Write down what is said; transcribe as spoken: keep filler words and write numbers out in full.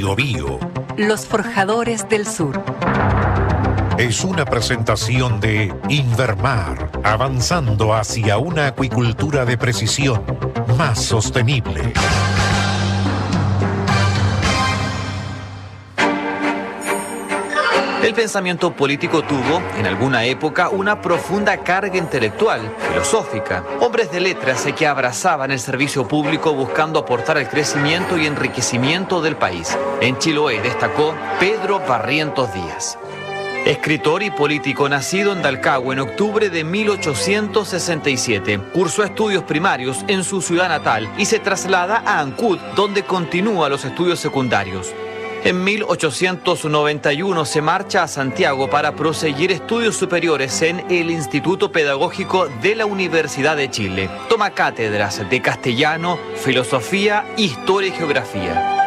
Biobío. Los Forjadores del Sur. Es una presentación de Invermar, avanzando hacia una acuicultura de precisión más sostenible. El pensamiento político tuvo, en alguna época, una profunda carga intelectual, filosófica. Hombres de letras que abrazaban el servicio público buscando aportar al crecimiento y enriquecimiento del país. En Chiloé destacó Pedro Barrientos Díaz. Escritor y político nacido en Dalcahue en octubre de mil ochocientos sesenta y siete, cursó estudios primarios en su ciudad natal y se traslada a Ancud, donde continúa los estudios secundarios. En mil ochocientos noventa y uno se marcha a Santiago para proseguir estudios superiores en el Instituto Pedagógico de la Universidad de Chile. Toma cátedras de castellano, filosofía, historia y geografía.